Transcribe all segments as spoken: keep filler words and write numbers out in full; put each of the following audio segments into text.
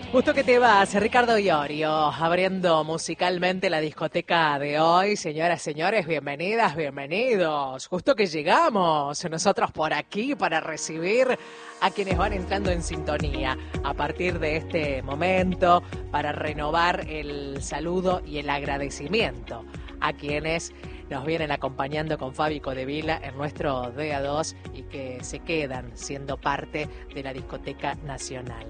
Justo que te vas, Ricardo Iorio, abriendo musicalmente la discoteca de hoy. Señoras, señores, bienvenidas, bienvenidos. Justo que llegamos, nosotros por aquí para recibir a quienes van entrando en sintonía. A partir de este momento, para renovar el saludo y el agradecimiento a quienes nos vienen acompañando con Fabi Codevila en nuestro D A dos y que se quedan siendo parte de la discoteca nacional.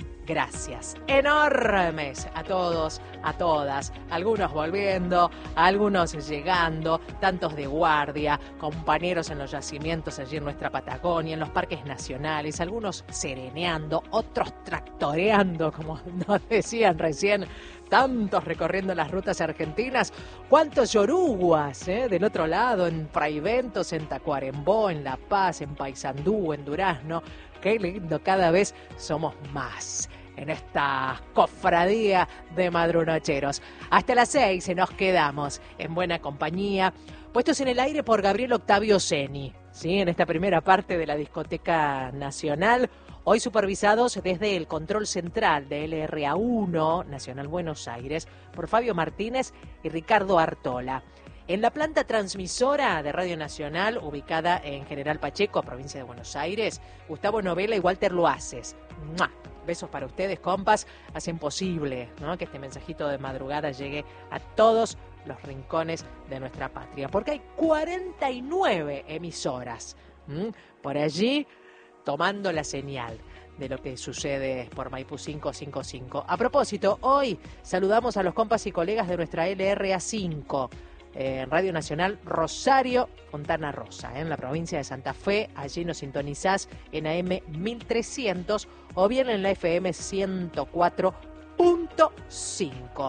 Gracias enormes a todos, a todas, algunos volviendo, algunos llegando, tantos de guardia, compañeros en los yacimientos allí en nuestra Patagonia, en los parques nacionales, algunos sereneando, otros tractoreando, como nos decían recién, tantos recorriendo las rutas argentinas, cuántos yoruguas, ¿eh? Del otro lado, en Fraiventos, en Tacuarembó, en La Paz, en Paysandú, en Durazno. Qué lindo, cada vez somos más en esta cofradía de madrunocheros. Hasta las seis nos quedamos en buena compañía, puestos en el aire por Gabriel Octavio Ceni, ¿sí? En esta primera parte de la discoteca nacional, hoy supervisados desde el control central de L R A uno, Nacional Buenos Aires, por Fabio Martínez y Ricardo Artola. En la planta transmisora de Radio Nacional, ubicada en General Pacheco, provincia de Buenos Aires, Gustavo Novela y Walter Loaces. ¡Mua! Besos para ustedes, compas. Hacen posible, ¿no?, que este mensajito de madrugada llegue a todos los rincones de nuestra patria. Porque hay cuarenta y nueve emisoras ¿m? por allí tomando la señal de lo que sucede por Maipú quinientos cincuenta y cinco. A propósito, hoy saludamos a los compas y colegas de nuestra L R A cinco. En Radio Nacional Rosario, Fontana Rosa, ¿eh? en la provincia de Santa Fe. Allí nos sintonizás en A M mil trescientos o bien en la F M ciento cuatro punto cinco.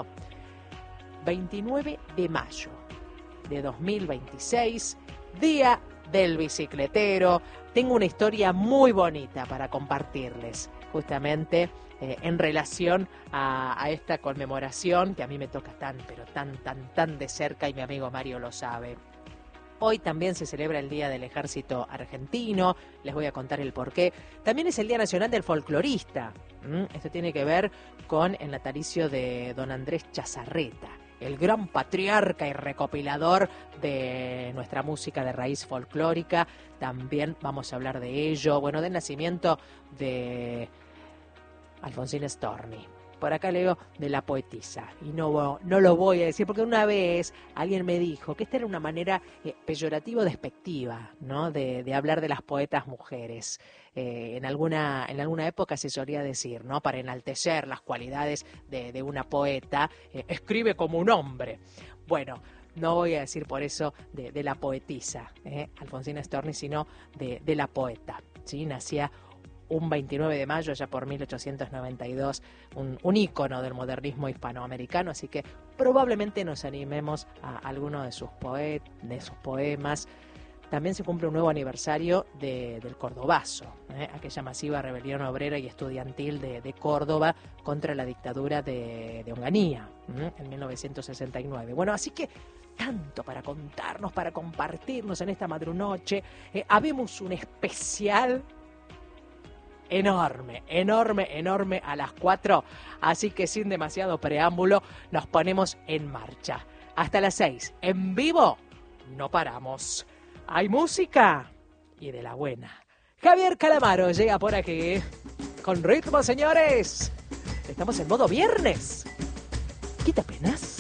veintinueve de mayo de dos mil veintiséis, Día del Bicicletero. Tengo una historia muy bonita para compartirles, justamente Eh, en relación a, a esta conmemoración que a mí me toca tan, pero tan, tan, tan de cerca, y mi amigo Mario lo sabe. Hoy también se celebra el Día del Ejército Argentino, les voy a contar el porqué. También es el Día Nacional del Folclorista. ¿Mm? Esto tiene que ver con el natalicio de don Andrés Chazarreta, el gran patriarca y recopilador de nuestra música de raíz folclórica. También vamos a hablar de ello, bueno, del nacimiento de Alfonsina Storni. Por acá leo de la poetisa, y no, no lo voy a decir porque una vez alguien me dijo que esta era una manera eh, peyorativa o despectiva, ¿no?, de, de hablar de las poetas mujeres. Eh, en alguna en alguna época se solía decir, ¿no?, para enaltecer las cualidades de, de una poeta, eh, escribe como un hombre. Bueno, no voy a decir por eso de, de la poetisa, eh, Alfonsina Storni, sino de, de la poeta, ¿sí? Nacía un veintinueve de mayo, ya por mil ochocientos noventa y dos, un, un ícono del modernismo hispanoamericano, así que probablemente nos animemos a alguno de sus, poet, de sus poemas. También se cumple un nuevo aniversario de, del Cordobazo, ¿eh? aquella masiva rebelión obrera y estudiantil de, de Córdoba contra la dictadura de, de Onganía, ¿eh? en mil novecientos sesenta y nueve. Bueno, así que tanto para contarnos, para compartirnos en esta madrunoche. Eh, habemos un especial enorme, enorme, enorme a las cuatro, así que sin demasiado preámbulo nos ponemos en marcha. Hasta las seis, en vivo, no paramos. Hay música y de la buena. Javier Calamaro llega por aquí con ritmo, señores. Estamos en modo viernes. ¿Quita penas?